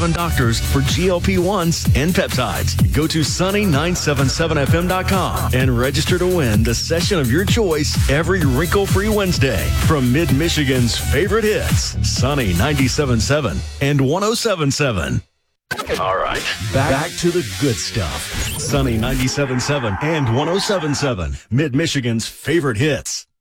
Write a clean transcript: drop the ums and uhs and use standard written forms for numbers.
977 Doctors for GLP-1s and peptides. Go to sunny977fm.com and register to win the session of your choice every wrinkle-free Wednesday from Mid-Michigan's favorite hits, Sunny 97.7 and 107.7. All right, back to the good stuff. Sunny 97.7 and 107.7, Mid-Michigan's favorite hits.